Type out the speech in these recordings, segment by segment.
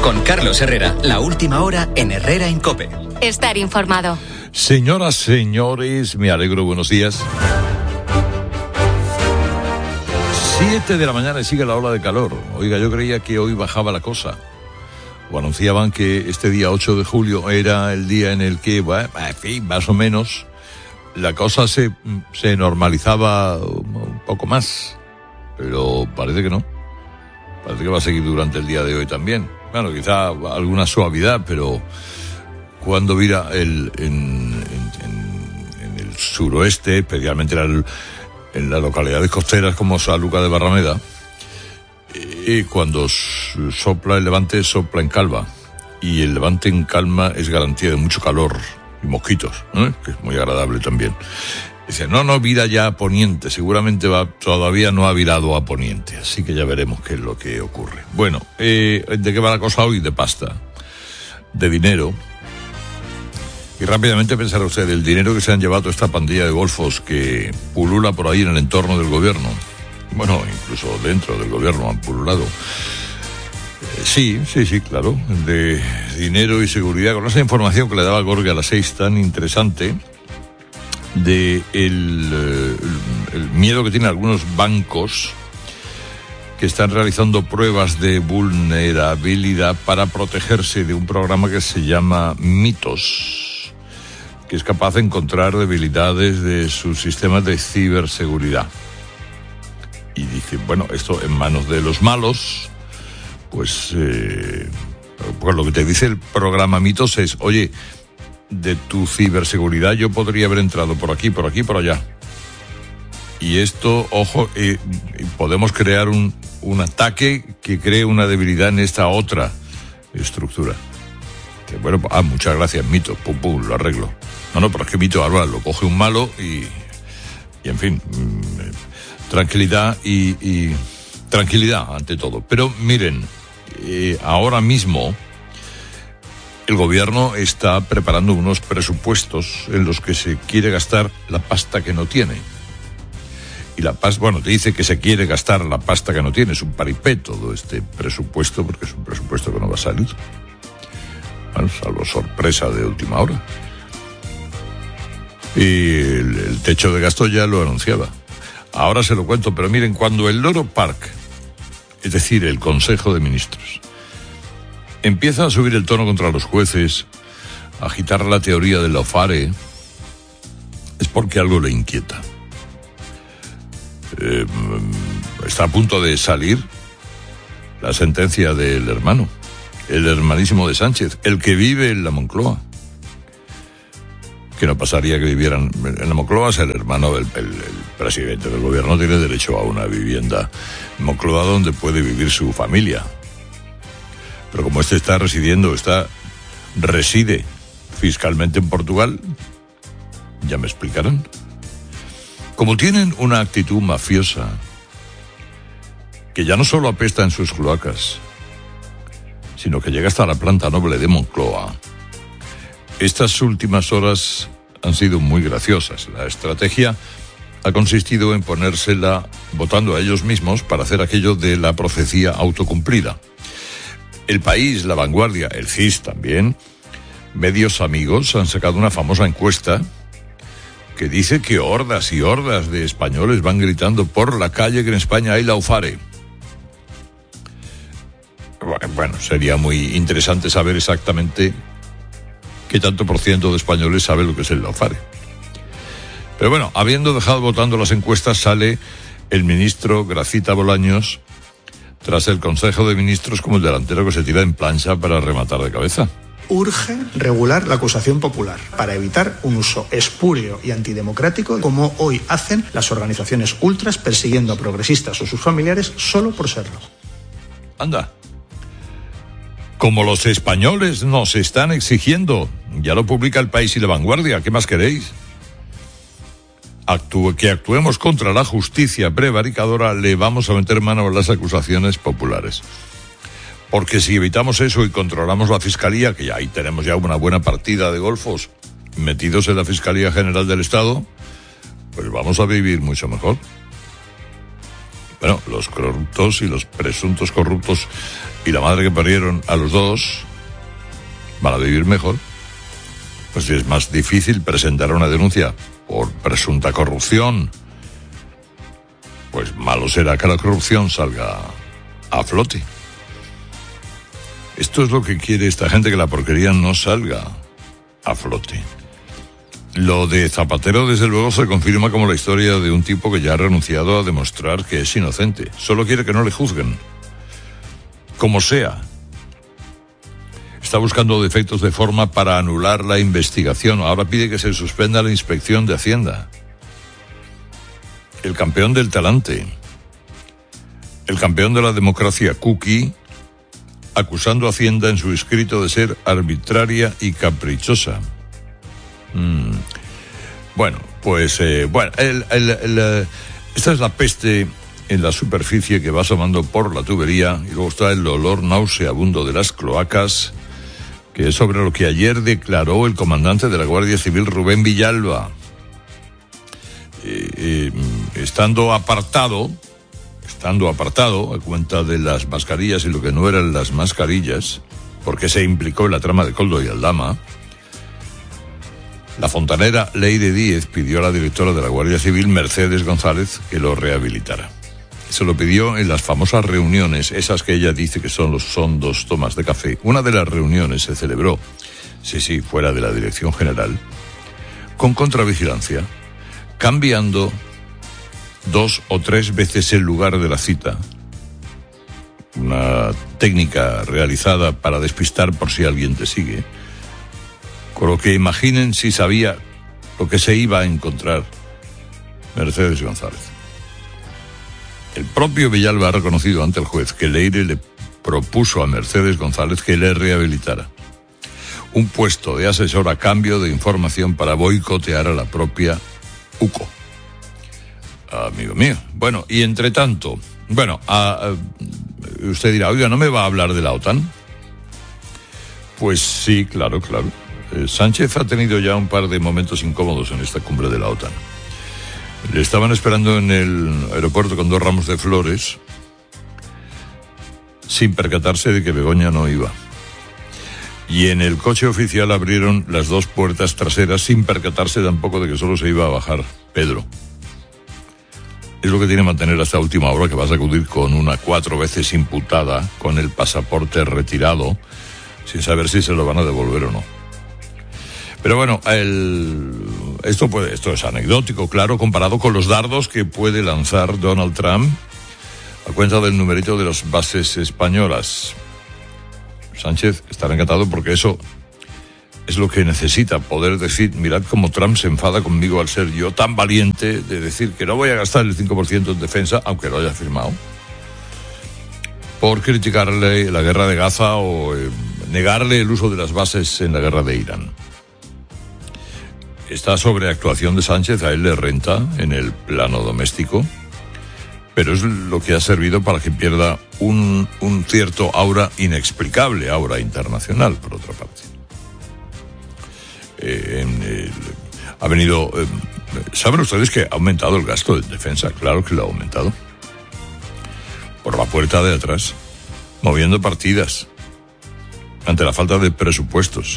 Con Carlos Herrera, la última hora en Herrera en COPE. Estar informado. Señoras, señores, me alegro, buenos días. 7 de la mañana y sigue la ola de calor. Oiga, yo creía que hoy bajaba la cosa. O anunciaban que este día 8 de julio era el día en el que, bueno, en fin, más o menos, la cosa se normalizaba un poco más. Pero parece que no. Parece que va a seguir durante el día de hoy también. Bueno, quizá alguna suavidad, pero cuando vira en el suroeste, especialmente en las localidades costeras como Sanlúcar de Barrameda, y cuando sopla el levante, sopla en calma. Y el levante en calma es garantía de mucho calor y mosquitos, ¿eh? Que es muy agradable también. Dice, no vira ya a poniente, seguramente todavía no ha virado a poniente, así que ya veremos qué es lo que ocurre. Bueno, ¿de qué va la cosa hoy? De pasta, de dinero. Y rápidamente pensará usted, el dinero que se han llevado esta pandilla de golfos que pulula por ahí en el entorno del gobierno. Bueno, incluso dentro del gobierno han pululado. Sí, claro, de dinero y seguridad. Con esa información que le daba Gorga a las 6 tan interesante, de el miedo que tienen algunos bancos que están realizando pruebas de vulnerabilidad para protegerse de un programa que se llama Mitos, que es capaz de encontrar debilidades de sus sistemas de ciberseguridad. Y dice, bueno, esto en manos de los malos, pues lo que te dice el programa Mitos es, oye, de tu ciberseguridad yo podría haber entrado por aquí, por allá. Y esto, ojo, podemos crear un ataque que cree una debilidad en esta otra estructura. Que, bueno, muchas gracias, Mito, pum, lo arreglo. No, pero es que Mito ahora lo coge un malo y en fin, tranquilidad y tranquilidad ante todo. Pero miren, ahora mismo el gobierno está preparando unos presupuestos en los que se quiere gastar la pasta que no tiene. Y la pasta, bueno, te dice que se quiere gastar la pasta que no tiene. Es un paripé todo este presupuesto, porque es un presupuesto que no va a salir. Bueno, salvo sorpresa de última hora. Y el techo de gasto ya lo anunciaba. Ahora se lo cuento, pero miren, cuando el Loro Park, es decir, el Consejo de Ministros, empieza a subir el tono contra los jueces, a agitar la teoría del lawfare, es porque algo le inquieta. Está a punto de salir la sentencia del hermano, el hermanísimo de Sánchez, el que vive en la Moncloa. Que no pasaría que vivieran en la Moncloa, es el hermano del presidente del gobierno, tiene derecho a una vivienda en Moncloa donde puede vivir su familia. Pero como este reside fiscalmente en Portugal, ya me explicarán. Como tienen una actitud mafiosa, que ya no solo apesta en sus cloacas, sino que llega hasta la planta noble de Moncloa, estas últimas horas han sido muy graciosas. La estrategia ha consistido en ponérsela votando a ellos mismos para hacer aquello de la profecía autocumplida. El País, La Vanguardia, el CIS también, medios amigos han sacado una famosa encuesta que dice que hordas y hordas de españoles van gritando por la calle que en España hay lawfare. Bueno, sería muy interesante saber exactamente qué tanto por ciento de españoles sabe lo que es el lawfare. Pero bueno, habiendo dejado votando las encuestas, sale el ministro Gracita Bolaños tras el Consejo de Ministros como el delantero que se tira en plancha para rematar de cabeza. Urge regular la acusación popular para evitar un uso espúreo y antidemocrático como hoy hacen las organizaciones ultras persiguiendo a progresistas o sus familiares solo por serlo. Anda. Como los españoles nos están exigiendo, ya lo publica El País y La Vanguardia, ¿qué más queréis? Que actuemos contra la justicia prevaricadora, le vamos a meter mano a las acusaciones populares. Porque si evitamos eso y controlamos la Fiscalía, que ya ahí tenemos ya una buena partida de golfos metidos en la Fiscalía General del Estado, pues vamos a vivir mucho mejor. Bueno, los corruptos y los presuntos corruptos y la madre que parieron a los dos van a vivir mejor, pues es más difícil presentar una denuncia por presunta corrupción. Pues malo será que la corrupción salga a flote. Esto es lo que quiere esta gente, que la porquería no salga a flote. Lo de Zapatero, desde luego, se confirma como la historia de un tipo que ya ha renunciado a demostrar que es inocente. Solo quiere que no le juzguen. Como sea. Está buscando defectos de forma para anular la investigación. Ahora pide que se suspenda la inspección de Hacienda. El campeón del talante. El campeón de la democracia, Kuki, acusando a Hacienda en su escrito de ser arbitraria y caprichosa. Bueno, pues, esta es la peste en la superficie que va asomando por la tubería, y luego está el olor nauseabundo de las cloacas, que es sobre lo que ayer declaró el comandante de la Guardia Civil, Rubén Villalba, estando apartado a cuenta de las mascarillas y lo que no eran las mascarillas, porque se implicó en la trama de Koldo y Aldama. La fontanera Leire Díez pidió a la directora de la Guardia Civil, Mercedes González, que lo rehabilitara. Se lo pidió en las famosas reuniones, esas que ella dice que son 2 tomas de café. Una de las reuniones se celebró, fuera de la dirección general, con contravigilancia, cambiando 2 o 3 veces el lugar de la cita. Una técnica realizada para despistar por si alguien te sigue. Con lo que imaginen si sabía lo que se iba a encontrar Mercedes González. El propio Villalba ha reconocido ante el juez que Leire le propuso a Mercedes González que le rehabilitara un puesto de asesor a cambio de información para boicotear a la propia UCO. Amigo mío. Bueno, y entre tanto, usted dirá, oiga, ¿no me va a hablar de la OTAN? Pues sí, claro. Sánchez ha tenido ya un par de momentos incómodos en esta cumbre de la OTAN. Le estaban esperando en el aeropuerto con 2 ramos de flores, sin percatarse de que Begoña no iba. Y en el coche oficial abrieron las 2 puertas traseras, sin percatarse tampoco de que solo se iba a bajar Pedro. Es lo que tiene mantener hasta última hora, que va a sacudir con una 4 veces imputada, con el pasaporte retirado, sin saber si se lo van a devolver o no. Pero bueno, esto es anecdótico, claro, comparado con los dardos que puede lanzar Donald Trump a cuenta del numerito de las bases españolas. Sánchez estará encantado porque eso es lo que necesita, poder decir, mirad cómo Trump se enfada conmigo al ser yo tan valiente de decir que no voy a gastar el 5% en defensa, aunque lo haya firmado, por criticarle la guerra de Gaza o negarle el uso de las bases en la guerra de Irán. Esta sobreactuación de Sánchez a él le renta en el plano doméstico, pero es lo que ha servido para que pierda un cierto aura inexplicable, aura internacional, por otra parte. Ha venido... ¿Saben ustedes que ha aumentado el gasto de defensa? Claro que lo ha aumentado. Por la puerta de atrás, moviendo partidas, ante la falta de presupuestos.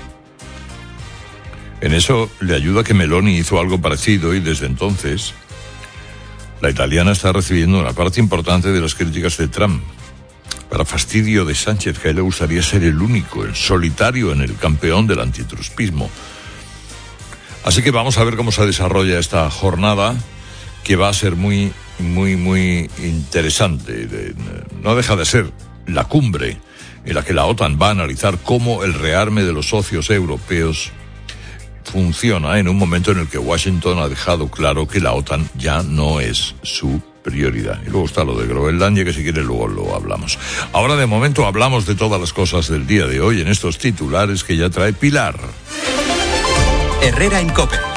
En eso le ayuda que Meloni hizo algo parecido y desde entonces la italiana está recibiendo una parte importante de las críticas de Trump. Para fastidio de Sánchez, que a él le gustaría ser el único, el solitario en el campeón del antitruspismo. Así que vamos a ver cómo se desarrolla esta jornada, que va a ser muy, muy, muy interesante. No deja de ser la cumbre en la que la OTAN va a analizar cómo el rearme de los socios europeos funciona en un momento en el que Washington ha dejado claro que la OTAN ya no es su prioridad. Y luego está lo de Groenlandia, que si quiere luego lo hablamos. Ahora de momento hablamos de todas las cosas del día de hoy en estos titulares que ya trae Pilar. Herrera en COPE.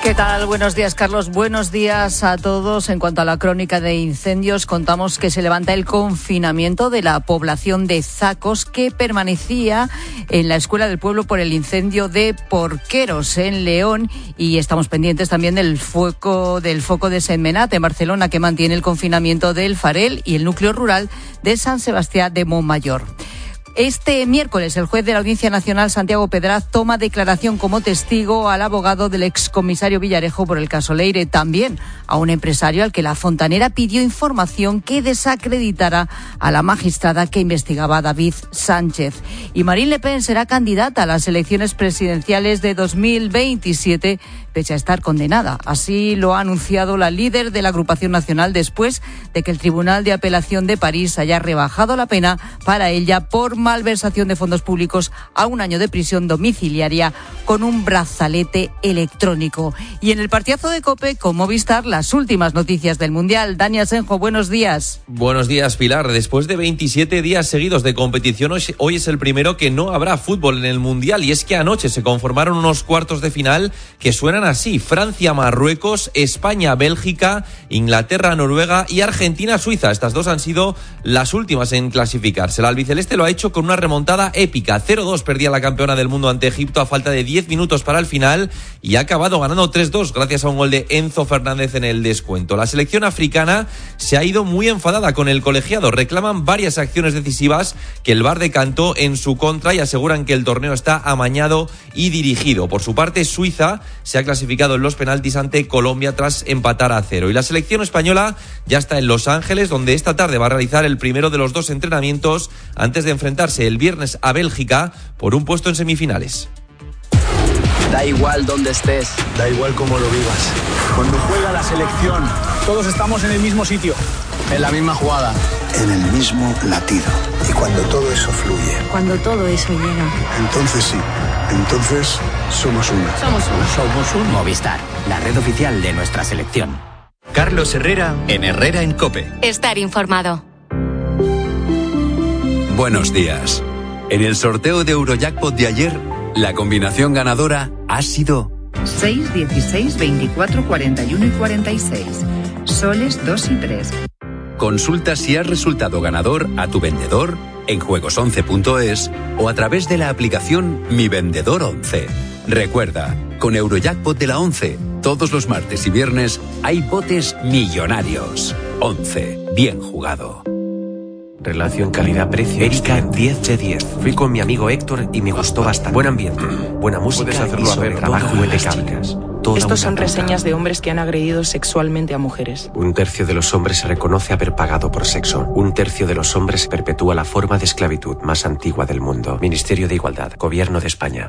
¿Qué tal? Buenos días, Carlos. Buenos días a todos. En cuanto a la crónica de incendios, contamos que se levanta el confinamiento de la población de Zacos, que permanecía en la escuela del pueblo por el incendio de Porqueros, en León. Y estamos pendientes también del foco de Sentmenat, en Barcelona, que mantiene el confinamiento del Farel y el núcleo rural de San Sebastián de Montmayor. Este miércoles, el juez de la Audiencia Nacional, Santiago Pedraz, toma declaración como testigo al abogado del excomisario Villarejo por el caso Leire, también a un empresario al que la Fontanera pidió información que desacreditara a la magistrada que investigaba a David Sánchez. Y Marine Le Pen será candidata a las elecciones presidenciales de 2027, pese a estar condenada. Así lo ha anunciado la líder de la agrupación nacional después de que el Tribunal de Apelación de París haya rebajado la pena para ella por malversación de fondos públicos a 1 año de prisión domiciliaria con un brazalete electrónico. Y en el partidazo de COPE con Movistar, las últimas noticias del Mundial. Dani Asenjo, buenos días. Buenos días, Pilar. Después de 27 días seguidos de competición, hoy es el primero que no habrá fútbol en el Mundial, y es que anoche se conformaron unos cuartos de final que suenan así: Francia-Marruecos, España-Bélgica, Inglaterra-Noruega y Argentina-Suiza. Estas dos han sido las últimas en clasificarse. El albiceleste lo ha hecho con una remontada épica. 0-2 perdía la campeona del mundo ante Egipto a falta de 10 minutos para el final y ha acabado ganando 3-2 gracias a un gol de Enzo Fernández en el descuento. La selección africana se ha ido muy enfadada con el colegiado. Reclaman varias acciones decisivas que el VAR decantó en su contra y aseguran que el torneo está amañado y dirigido. Por su parte, Suiza se ha clasificado en los penaltis ante Colombia tras empatar a 0. Y la selección española ya está en Los Ángeles, donde esta tarde va a realizar el primero de los 2 entrenamientos antes de enfrentarse el viernes a Bélgica por un puesto en semifinales. Da igual dónde estés, da igual cómo lo vivas. Cuando juega la selección, todos estamos en el mismo sitio, en la misma jugada, en el mismo latido. Y cuando todo eso fluye, cuando todo eso llega, entonces sí, entonces somos uno. Somos uno. Movistar, la red oficial de nuestra selección. Carlos Herrera en Herrera en COPE. Estar informado. Buenos días. En el sorteo de Eurojackpot de ayer, la combinación ganadora ha sido 6, 16, 24, 41 y 46. Soles 2 y 3. Consulta si has resultado ganador a tu vendedor en juegos11.es o a través de la aplicación Mi Vendedor 11. Recuerda, con Eurojackpot de la 11, todos los martes y viernes hay botes millonarios. 11. Bien jugado. Relación calidad-precio. Erika, 10 de 10. Fui con mi amigo Héctor y me gustó bastante. Buen ambiente, buena música y sobre trabajo impecable. Estos son reseñas de hombres que han agredido sexualmente a mujeres. 1/3 de los hombres se reconoce haber pagado por sexo. 1/3 de los hombres perpetúa la forma de esclavitud más antigua del mundo. Ministerio de Igualdad, Gobierno de España.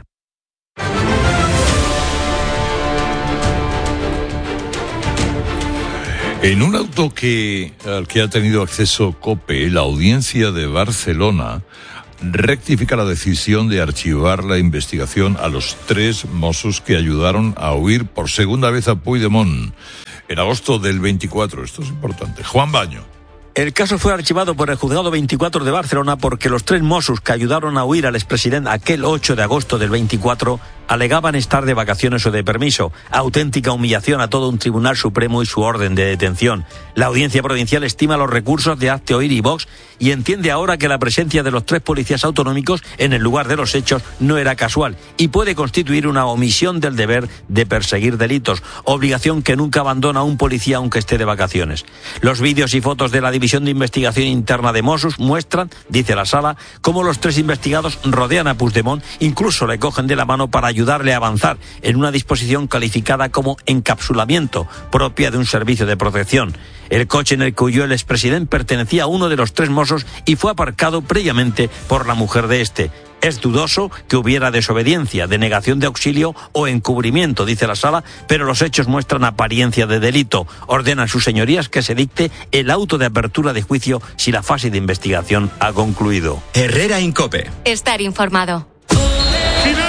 En un auto al que ha tenido acceso COPE, la Audiencia de Barcelona rectifica la decisión de archivar la investigación a los 3 Mossos que ayudaron a huir por segunda vez a Puigdemont en agosto del 24. Esto es importante. Juan Baño. El caso fue archivado por el Juzgado 24 de Barcelona porque los 3 Mossos que ayudaron a huir al expresidente aquel 8 de agosto del 24 alegaban estar de vacaciones o de permiso. Auténtica humillación a todo un Tribunal Supremo y su orden de detención. La Audiencia Provincial estima los recursos de Hazte Oír y Vox y entiende ahora que la presencia de los 3 policías autonómicos en el lugar de los hechos no era casual y puede constituir una omisión del deber de perseguir delitos, obligación que nunca abandona un policía aunque esté de vacaciones. Los vídeos y fotos de la División de Investigación Interna de Mossos muestran, dice la Sala, cómo los 3 investigados rodean a Puigdemont, incluso le cogen de la mano para ayudarle a avanzar en una disposición calificada como encapsulamiento, propia de un servicio de protección. El coche en el que huyó el expresidente pertenecía a uno de los 3 Mossos y fue aparcado previamente por la mujer de este. Es dudoso que hubiera desobediencia, denegación de auxilio o encubrimiento, dice la Sala, pero los hechos muestran apariencia de delito. Ordenan sus señorías que se dicte el auto de apertura de juicio si la fase de investigación ha concluido. Herrera en COPE. Estar informado. Final del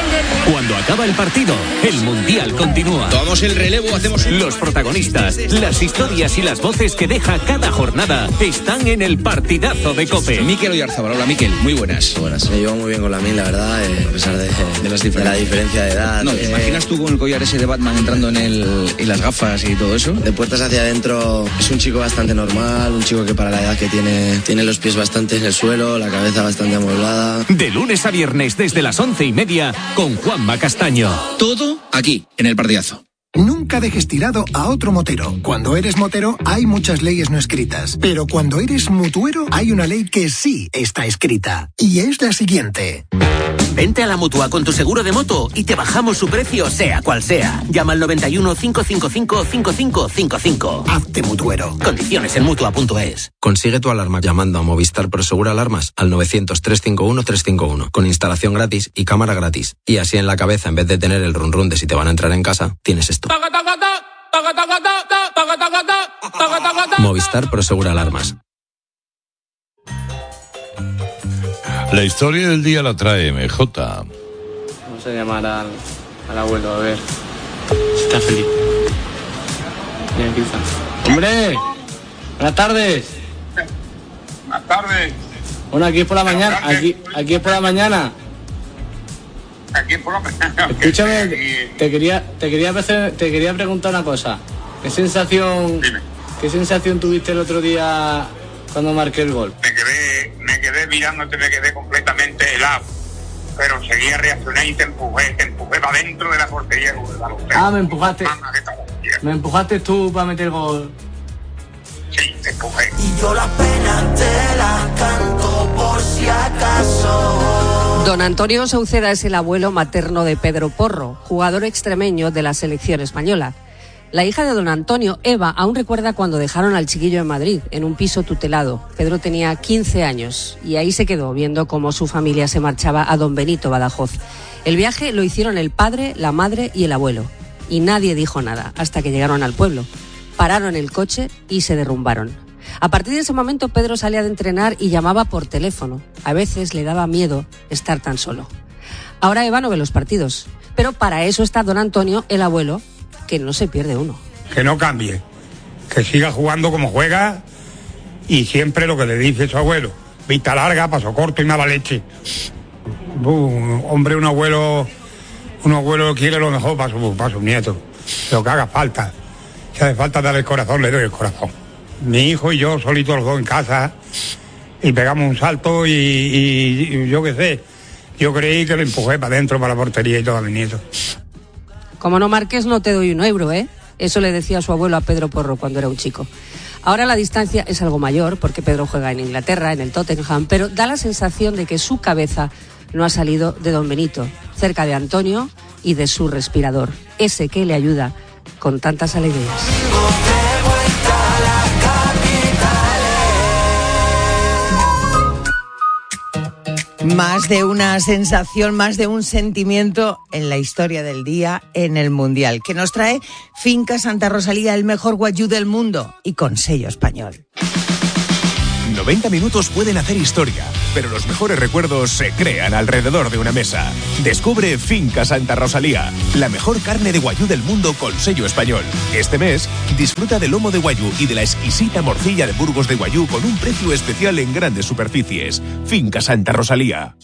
Cuando acaba el partido, el Mundial continúa. Tomamos el relevo, hacemos... Los protagonistas, las historias y las voces que deja cada jornada están en el partidazo de COPE. Mikel Oyarzabal, hola Mikel, muy buenas. Buenas, me llevo muy bien con la la verdad, a pesar de la diferencia de edad. No, ¿te imaginas tú con el collar ese de Batman entrando y las gafas y todo eso? De puertas hacia adentro es un chico bastante normal, un chico que para la edad que tiene los pies bastante en el suelo, la cabeza bastante amueblada. De lunes a viernes desde las 11:30 con Juanma Castaño. Todo aquí, en el partidazo. Nunca dejes tirado a otro motero. Cuando eres motero hay muchas leyes no escritas, pero cuando eres mutuero hay una ley que sí está escrita, y es la siguiente. Vente a la Mutua con tu seguro de moto y te bajamos su precio sea cual sea. Llama al 91 555 5555. Hazte mutuero. Condiciones en Mutua.es. Consigue tu alarma llamando a Movistar Prosegur Alarmas al 900 351 351 con instalación gratis y cámara gratis. Y así en la cabeza, en vez de tener el run run de si te van a entrar en casa, tienes esto. Movistar Prosegur Alarmas. La historia del día la trae MJ. Vamos a llamar al abuelo, a ver si está feliz. Ya empieza. ¡Hombre! ¡Buenas tardes! Buenas tardes. Bueno, aquí es por la mañana. Aquí es por la mañana. Aquí es por la mañana. Escúchame, te quería preguntar una cosa. ¿Qué sensación tuviste el otro día cuando marqué el gol? Me quedé mirándote, me quedé completamente helado. Pero enseguida reaccioné y te empujé para dentro de la portería. Me empujaste. ¿Me empujaste tú para meter el gol? Sí, te empujé. Y yo las penas te las canto por si acaso. Don Antonio Sauceda es el abuelo materno de Pedro Porro, jugador extremeño de la selección española. La hija de don Antonio, Eva, aún recuerda cuando dejaron al chiquillo en Madrid, en un piso tutelado. Pedro tenía 15 años y ahí se quedó viendo cómo su familia se marchaba a Don Benito, Badajoz. El viaje lo hicieron el padre, la madre y el abuelo. Y nadie dijo nada hasta que llegaron al pueblo. Pararon el coche y se derrumbaron. A partir de ese momento Pedro salía de entrenar y llamaba por teléfono. A veces le daba miedo estar tan solo. Ahora Eva no ve los partidos, pero para eso está don Antonio, el abuelo, que no se pierde uno. Que no cambie, que siga jugando como juega y siempre lo que le dice su abuelo: vista larga, paso corto y mala leche. Hombre, un abuelo quiere lo mejor para sus nietos, lo que haga falta. Si hace falta darle el corazón, le doy el corazón. Mi hijo y yo solitos los dos en casa y pegamos un salto y yo qué sé, yo creí que lo empujé para adentro, para la portería y todo a mi nieto. Como no marques no te doy €1, ¿eh? Eso le decía su abuelo a Pedro Porro cuando era un chico. Ahora la distancia es algo mayor porque Pedro juega en Inglaterra, en el Tottenham, pero da la sensación de que su cabeza no ha salido de Don Benito, cerca de Antonio y de su respirador, ese que le ayuda con tantas alegrías. Más de una sensación, más de un sentimiento en la historia del día en el Mundial, que nos trae Finca Santa Rosalía, el mejor guayú del mundo y con sello español. 90 minutos pueden hacer historia, pero los mejores recuerdos se crean alrededor de una mesa. Descubre Finca Santa Rosalía, la mejor carne de guayú del mundo con sello español. Este mes, disfruta del lomo de guayú y de la exquisita morcilla de Burgos de guayú con un precio especial en grandes superficies. Finca Santa Rosalía.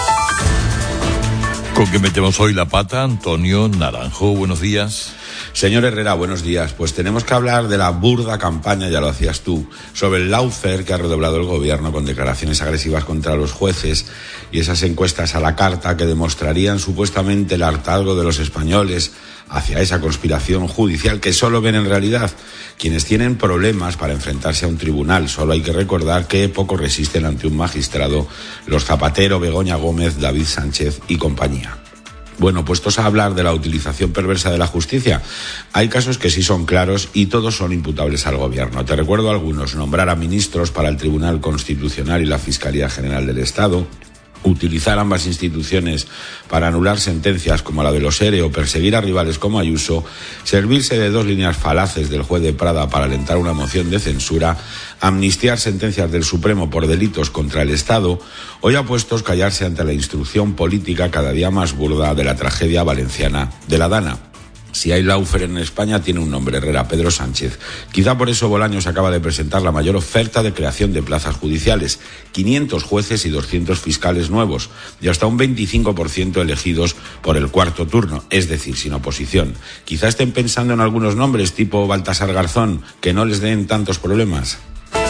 ¿Con qué metemos hoy la pata? Antonio Naranjo, buenos días. Señor Herrera, buenos días. Pues tenemos que hablar de la burda campaña, ya lo hacías tú, sobre el lawfare que ha redoblado el gobierno con declaraciones agresivas contra los jueces y esas encuestas a la carta que demostrarían supuestamente el hartazgo de los españoles hacia esa conspiración judicial que solo ven en realidad quienes tienen problemas para enfrentarse a un tribunal. Solo hay que recordar que poco resisten ante un magistrado los Zapatero, Begoña Gómez, David Sánchez y compañía. Bueno, puestos a hablar de la utilización perversa de la justicia, hay casos que sí son claros y todos son imputables al gobierno. Te recuerdo algunos: nombrar a ministros para el Tribunal Constitucional y la Fiscalía General del Estado, Utilizar ambas instituciones para anular sentencias como la de los ERE o perseguir a rivales como Ayuso, servirse de dos líneas falaces del juez de Prada para alentar una moción de censura, amnistiar sentencias del Supremo por delitos contra el Estado, hoy ha puesto callarse ante la instrucción política cada día más burda de la tragedia valenciana de la Dana. Si hay lawfare en España, tiene un nombre, Herrera, Pedro Sánchez. Quizá por eso Bolaños acaba de presentar la mayor oferta de creación de plazas judiciales, 500 jueces y 200 fiscales nuevos, y hasta un 25% elegidos por el cuarto turno, es decir, sin oposición. Quizá estén pensando en algunos nombres tipo Baltasar Garzón, que no les den tantos problemas.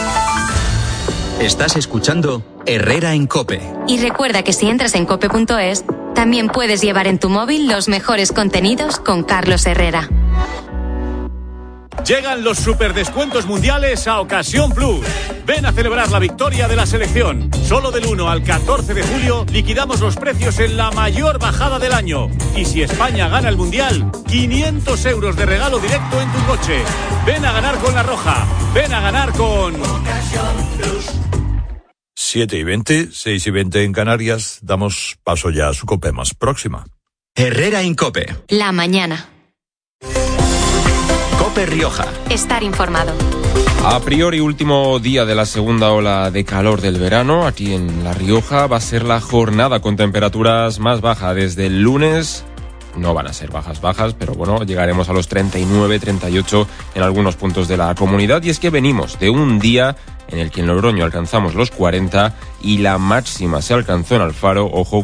Estás escuchando Herrera en COPE. Y recuerda que si entras en cope.es, también puedes llevar en tu móvil los mejores contenidos con Carlos Herrera. Llegan los superdescuentos mundiales a Ocasión Plus. Ven a celebrar la victoria de la selección. Solo del 1 al 14 de julio liquidamos los precios en la mayor bajada del año. Y si España gana el mundial, 500 euros de regalo directo en tu coche. Ven a ganar con La Roja. Ven a ganar con Ocasión Plus. 7:20, 6:20 en Canarias. Damos paso ya a su COPE más próxima. Herrera en COPE. La mañana. COPE Rioja. Estar informado. A priori, último día de la segunda ola de calor del verano, aquí en La Rioja va a ser la jornada con temperaturas más bajas desde el lunes. No van a ser bajas, pero bueno, llegaremos a los 39, 38 en algunos puntos de la comunidad. Y es que venimos de un día en el que en Logroño alcanzamos los 40 y la máxima se alcanzó en Alfaro, ojo,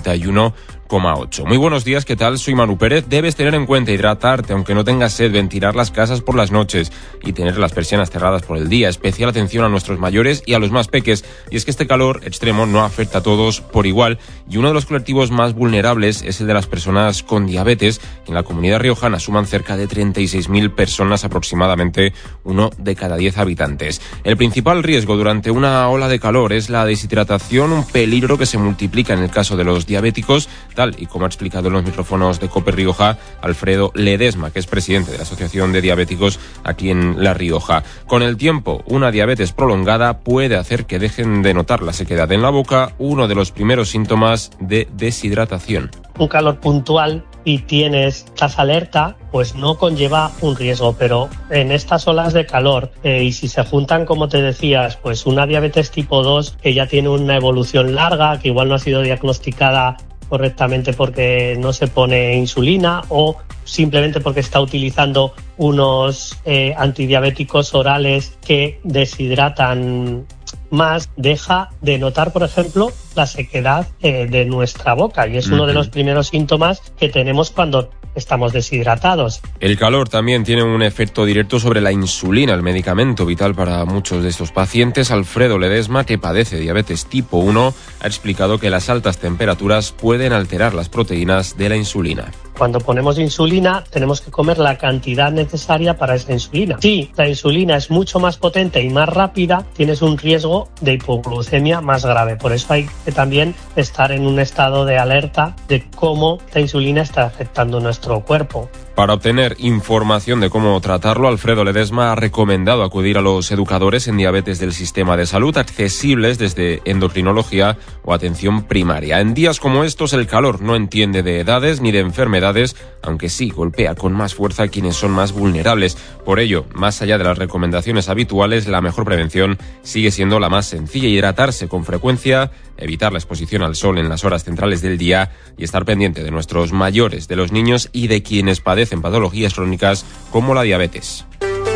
41,8. Muy buenos días, ¿qué tal? Soy Manu Pérez. Debes tener en cuenta hidratarte, aunque no tengas sed, ventilar las casas por las noches y tener las persianas cerradas por el día. Especial atención a nuestros mayores y a los más peques. Y es que este calor extremo no afecta a todos por igual y uno de los colectivos más vulnerables es el de las personas con diabetes. En la comunidad riojana suman cerca de 36.000 personas, aproximadamente 1 de cada 10 habitantes. El principal riesgo durante una ola de calor es la deshidratación, un peligro que se multiplica en el caso de los diabéticos, tal y como ha explicado en los micrófonos de COPE Rioja Alfredo Ledesma, que es presidente de la Asociación de Diabéticos aquí en La Rioja. Con el tiempo, una diabetes prolongada puede hacer que dejen de notar la sequedad en la boca, uno de los primeros síntomas de deshidratación. Un calor puntual y estás alerta, pues no conlleva un riesgo, pero en estas olas de calor y si se juntan, como te decías, pues una diabetes tipo 2 que ya tiene una evolución larga, que igual no ha sido diagnosticada correctamente porque no se pone insulina o simplemente porque está utilizando unos antidiabéticos orales que deshidratan más, deja de notar, por ejemplo, la sequedad de nuestra boca y es uno de los primeros síntomas que tenemos cuando estamos deshidratados. El calor también tiene un efecto directo sobre la insulina, el medicamento vital para muchos de estos pacientes. Alfredo Ledesma, que padece diabetes tipo 1, ha explicado que las altas temperaturas pueden alterar las proteínas de la insulina. Cuando ponemos insulina, tenemos que comer la cantidad necesaria para esa insulina. Si la insulina es mucho más potente y más rápida, tienes un riesgo de hipoglucemia más grave. Por eso hay que también estar en un estado de alerta de cómo la insulina está afectando nuestro cuerpo. Para obtener información de cómo tratarlo, Alfredo Ledesma ha recomendado acudir a los educadores en diabetes del sistema de salud, accesibles desde endocrinología o atención primaria. En días como estos, el calor no entiende de edades ni de enfermedades, aunque sí golpea con más fuerza a quienes son más vulnerables. Por ello, más allá de las recomendaciones habituales, la mejor prevención sigue siendo la más sencilla: hidratarse con frecuencia, evitar la exposición al sol en las horas centrales del día y estar pendiente de nuestros mayores, de los niños y de quienes padecen patologías crónicas como la diabetes.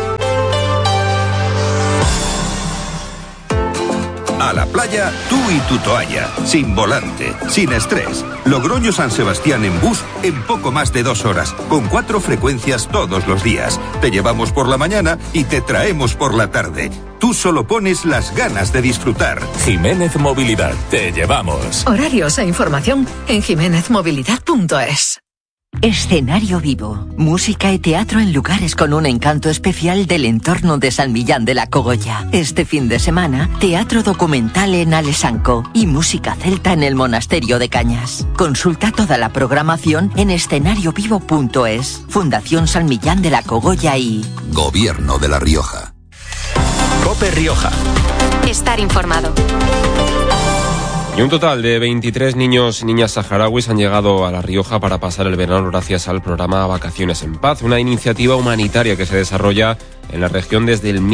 A la playa, tú y tu toalla, sin volante, sin estrés. Logroño San Sebastián en bus en poco más de 2 horas, con 4 frecuencias todos los días. Te llevamos por la mañana y te traemos por la tarde. Tú solo pones las ganas de disfrutar. Jiménez Movilidad, te llevamos. Horarios e información en jimenezmovilidad.es. Escenario vivo, música y teatro en lugares con un encanto especial del entorno de San Millán de la Cogolla. Este fin de semana, teatro documental en Alesanco y música celta en el Monasterio de Cañas. Consulta toda la programación en escenariovivo.es. Fundación San Millán de la Cogolla y Gobierno de La Rioja. COPE Rioja. Estar informado. Y un total de 23 niños y niñas saharauis han llegado a La Rioja para pasar el verano gracias al programa Vacaciones en Paz, una iniciativa humanitaria que se desarrolla en la región desde el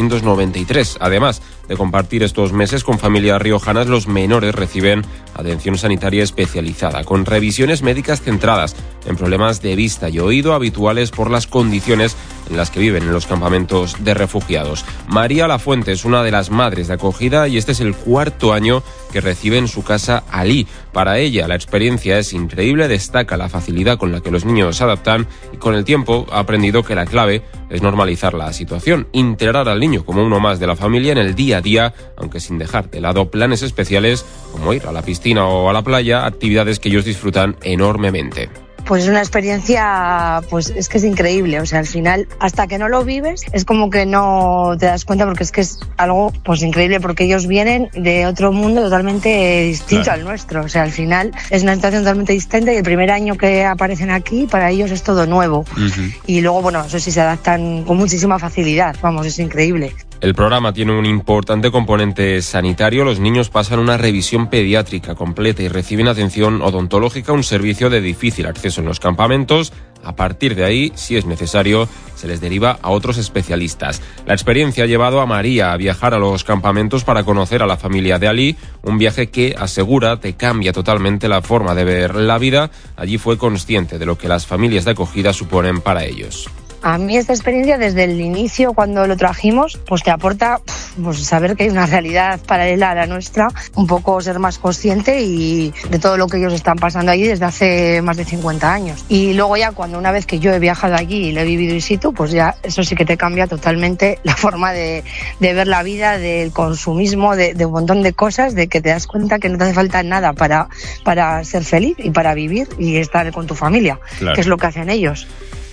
1993. Además de compartir estos meses con familias riojanas, los menores reciben atención sanitaria especializada, con revisiones médicas centradas en problemas de vista y oído habituales por las condiciones en las que viven en los campamentos de refugiados. María Lafuente es una de las madres de acogida y este es el 4º año que recibe en su casa a Ali. Para ella la experiencia es increíble, destaca la facilidad con la que los niños se adaptan y con el tiempo ha aprendido que la clave es normalizar la situación, integrar al niño como uno más de la familia en el día a día, aunque sin dejar de lado planes especiales como ir a la piscina o a la playa, actividades que ellos disfrutan enormemente. Pues es una experiencia, pues es que es increíble, o sea, al final, hasta que no lo vives, es como que no te das cuenta porque es que es algo pues increíble, porque ellos vienen de otro mundo totalmente distinto al nuestro, o sea, al final es una situación totalmente distinta y el primer año que aparecen aquí, para ellos es todo nuevo. Y luego, bueno, eso sí, se adaptan con muchísima facilidad, vamos, es increíble. El programa tiene un importante componente sanitario. Los niños pasan una revisión pediátrica completa y reciben atención odontológica, un servicio de difícil acceso en los campamentos. A partir de ahí, si es necesario, se les deriva a otros especialistas. La experiencia ha llevado a María a viajar a los campamentos para conocer a la familia de Ali, un viaje que, asegura, te cambia totalmente la forma de ver la vida. Allí fue consciente de lo que las familias de acogida suponen para ellos. A mí esta experiencia desde el inicio, cuando lo trajimos, pues te aporta pues saber que hay una realidad paralela a la nuestra, un poco ser más consciente y de todo lo que ellos están pasando allí desde hace más de 50 años. Y luego ya cuando una vez que yo he viajado allí y lo he vivido in situ, pues ya eso sí que te cambia totalmente la forma de ver la vida, del consumismo, de un montón de cosas, de que te das cuenta que no te hace falta nada para ser feliz y para vivir y estar con tu familia, claro, que es lo que hacen ellos.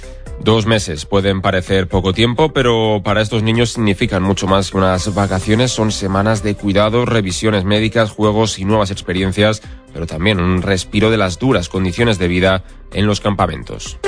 2 meses pueden parecer poco tiempo, pero para estos niños significan mucho más que unas vacaciones. Son semanas de cuidados, revisiones médicas, juegos y nuevas experiencias, pero también un respiro de las duras condiciones de vida en los campamentos.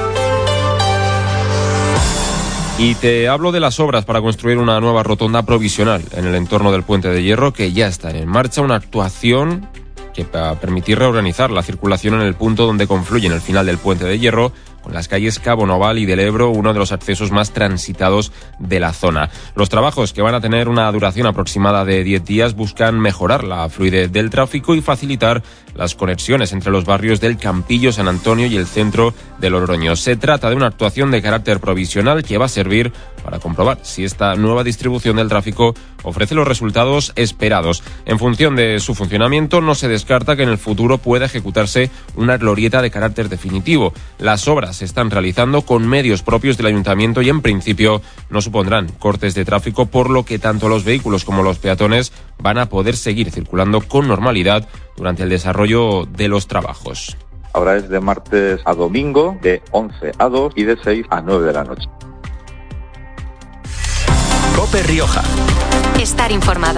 Y te hablo de las obras para construir una nueva rotonda provisional en el entorno del Puente de Hierro, que ya están en marcha, una actuación que va a permitir reorganizar la circulación en el punto donde confluyen el final del Puente de Hierro con las calles Cabo Noval y del Ebro, uno de los accesos más transitados de la zona. Los trabajos, que van a tener una duración aproximada de 10 días, buscan mejorar la fluidez del tráfico y facilitar las conexiones entre los barrios del Campillo, San Antonio y el centro de Logroño. Se trata de una actuación de carácter provisional que va a servir para comprobar si esta nueva distribución del tráfico ofrece los resultados esperados. En función de su funcionamiento, no se descarta que en el futuro pueda ejecutarse una glorieta de carácter definitivo. Las obras se están realizando con medios propios del ayuntamiento y en principio no supondrán cortes de tráfico, por lo que tanto los vehículos como los peatones van a poder seguir circulando con normalidad durante el desarrollo de los trabajos. Ahora es de martes a domingo, de 11 a 2 y de 6 a 9 de la noche. COPE Rioja. Estar informado.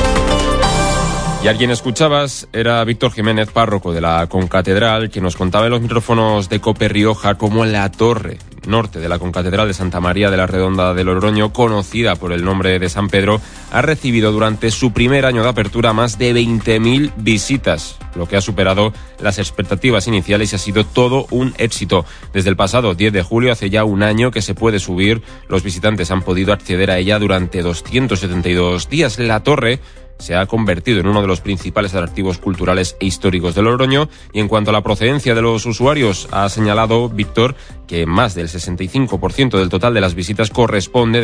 Y a quien escuchabas era Víctor Jiménez, párroco de la Concatedral, que nos contaba en los micrófonos de COPE Rioja cómo la torre norte de la Concatedral de Santa María de la Redonda de Logroño, conocida por el nombre de San Pedro, ha recibido durante su primer año de apertura más de 20.000 visitas, lo que ha superado las expectativas iniciales y ha sido todo un éxito. Desde el pasado 10 de julio, hace ya un año que se puede subir, los visitantes han podido acceder a ella durante 272 días. La torre se ha convertido en uno de los principales atractivos culturales e históricos de Logroño, y en cuanto a la procedencia de los usuarios, ha señalado Víctor que más del 65% del total de las visitas corresponde